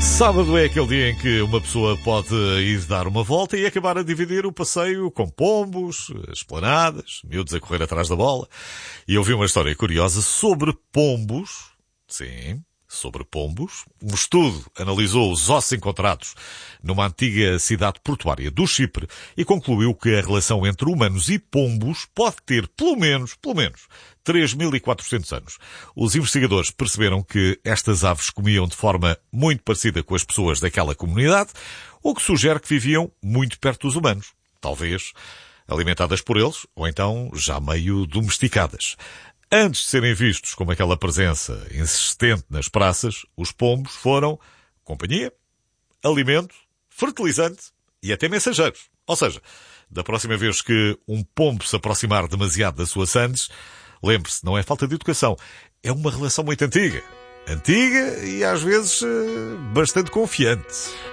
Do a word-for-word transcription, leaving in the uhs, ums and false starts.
Sábado é aquele dia em que uma pessoa pode ir dar uma volta e acabar a dividir o passeio com pombos, esplanadas, miúdos a correr atrás da bola. E eu vi uma história curiosa sobre pombos. Sim, sobre pombos. Um estudo analisou os ossos encontrados numa antiga cidade portuária do Chipre e concluiu que a relação entre humanos e pombos pode ter pelo menos, pelo menos, três mil e quatrocentos anos. Os investigadores perceberam que estas aves comiam de forma muito parecida com as pessoas daquela comunidade, o que sugere que viviam muito perto dos humanos. Talvez alimentadas por eles, ou então já meio domesticadas. Antes de serem vistos como aquela presença insistente nas praças, os pombos foram companhia, alimento, fertilizante e até mensageiros. Ou seja, da próxima vez que um pombo se aproximar demasiado da sua sandes, lembre-se, não é falta de educação, é uma relação muito antiga. Antiga e às vezes bastante confiante.